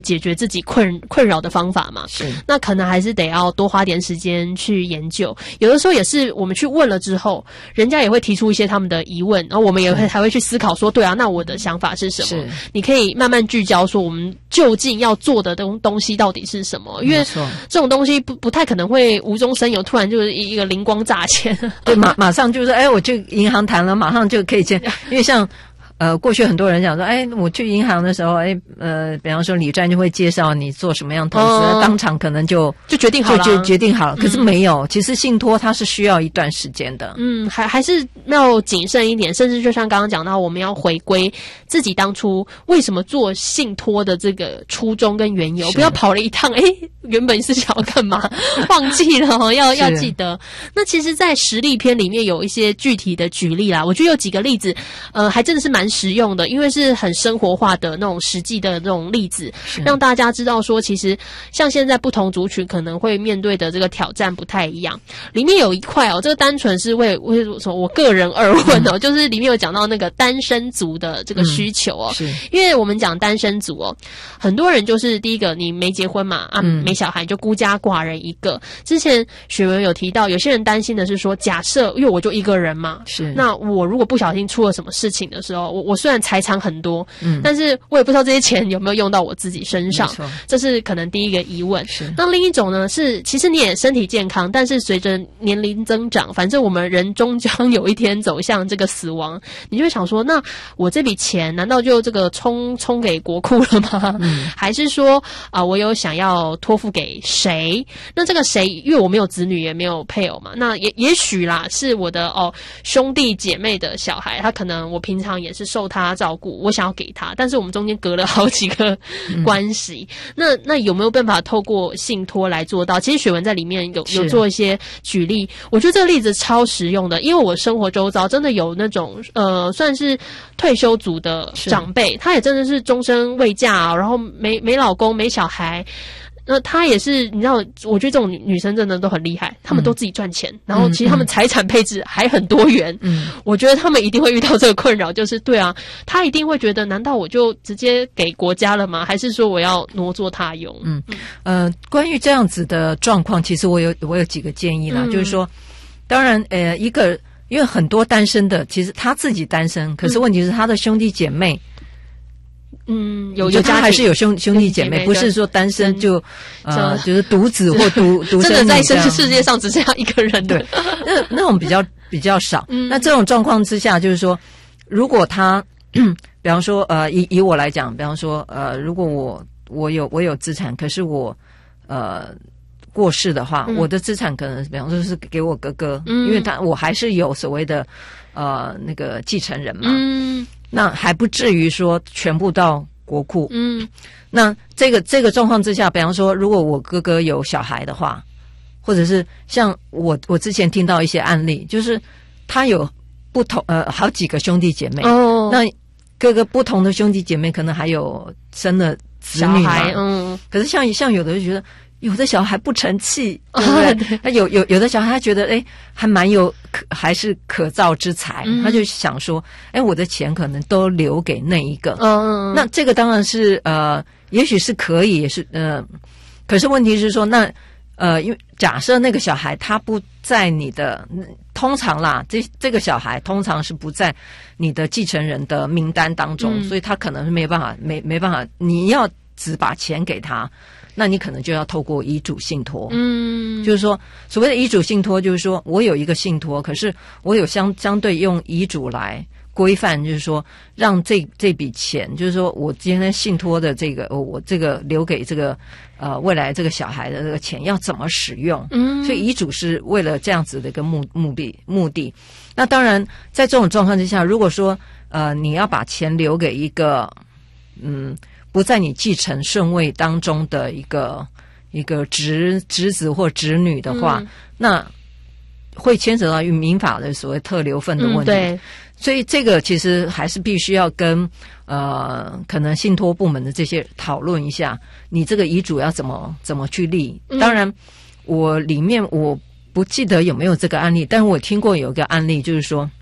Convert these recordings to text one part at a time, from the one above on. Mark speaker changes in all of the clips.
Speaker 1: 解决自己困扰的方法嘛，
Speaker 2: 是，
Speaker 1: 那可能还是得要多花点时间去研究。有的时候也是我们去问了之后，人家也会提出一些他们的疑问，然后我们也会还会去思考说，对啊，那我的想法是什么？你可以慢慢聚焦说，我们究竟要做的东西到底是什么？因为这种东西不太可能会无中生有，突然就是一个灵光乍现，
Speaker 2: 对，马上就是我去银行谈了，马上就可以签，因为像。过去很多人讲说，我去银行的时候，比方说理专就会介绍你做什么样投资，当场可能就决定好了，就决定好了。可是没有，其实信托它是需要一段时间的。
Speaker 1: 还是要谨慎一点，甚至就像刚刚讲到，我们要回归自己当初为什么做信托的这个初衷跟缘由，不要跑了一趟，原本是想要干嘛，忘记了要记得。那其实，在实例篇里面有一些具体的举例啦，我觉得有几个例子，还真的是蛮实用的，因为是很生活化的那种实际的那种例子，让大家知道说，其实像现在不同族群可能会面对的这个挑战不太一样。里面有一块这个单纯是为我个人而问就是里面有讲到那个单身族的这个需求因为我们讲单身族很多人就是第一个你没结婚嘛没小孩就孤家寡人一个。之前雪文有提到，有些人担心的是说，假设因为我就一个人嘛，那我如果不小心出了什么事情的时候，我虽然财产很多，但是我也不知道这些钱有没有用到我自己身上，这是可能第一个疑问。那另一种呢是，其实你也身体健康，但是随着年龄增长，反正我们人终将有一天走向这个死亡，你就会想说，那我这笔钱难道就这个冲给国库了吗？还是说我有想要托付给谁？那这个谁，因为我没有子女也没有配偶嘛，那也许啦是我的兄弟姐妹的小孩，他可能我平常也是受他照顾，我想要给他，但是我们中间隔了好几个关系，那有没有办法透过信托来做到？其实雪文在里面有做一些举例，我觉得这个例子超实用的，因为我生活周遭真的有那种算是退休族的长辈，他也真的是终身未嫁然后没老公没小孩。那他也是，你知道，我觉得这种女生真的都很厉害，她们都自己赚钱，然后其实她们财产配置还很多元。我觉得她们一定会遇到这个困扰，就是对啊，她一定会觉得，难道我就直接给国家了吗？还是说我要挪作他用？
Speaker 2: 关于这样子的状况，其实我有几个建议啦，就是说，当然，一个因为很多单身的，其实他自己单身，可是问题是他的兄弟姐妹。有他还是有兄弟姐妹，不是说单身就是独子或独生女，
Speaker 1: 真的在世界上只剩下一个人的。
Speaker 2: 对，那种比较少。那这种状况之下，就是说，如果他，比方说以我来讲，比方说如果我有资产，可是我过世的话，我的资产可能比方说是给我哥哥，因为我还是有所谓的那个继承人嘛。那还不至于说全部到国库。那这个状况之下，比方说，如果我哥哥有小孩的话，或者是像我之前听到一些案例，就是他有不同好几个兄弟姐妹，那各个不同的兄弟姐妹可能还有生了子女嘛，可是像有的就觉得。有的小孩不成器，对不对？他有的小孩他觉得还蛮还是可造之才，他就想说我的钱可能都留给那一个。那这个当然是也许是可以，也是可是问题是说那因为假设那个小孩他不在你的通常啦，这个小孩通常是不在你的继承人的名单当中，所以他可能是没办法，没办法，你要只把钱给他。那你可能就要透过遗嘱信托，就是说所谓的遗嘱信托，就是说我有一个信托，可是我有相对用遗嘱来规范，就是说让这笔钱，就是说我今天信托的这个，我这个留给这个未来这个小孩的这个钱要怎么使用，所以遗嘱是为了这样子的一个目的。那当然，在这种状况之下，如果说你要把钱留给一个不在你继承顺位当中的一个侄子或侄女的话，那会牵扯到民法的所谓特留份的问题。对，所以这个其实还是必须要跟可能信托部门的这些讨论一下，你这个遗嘱要怎么去立。当然，我里面我不记得有没有这个案例，但是我听过有一个案例，就是说，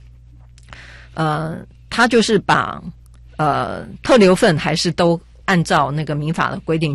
Speaker 2: 他就是把特留份还是都按照那个民法的规定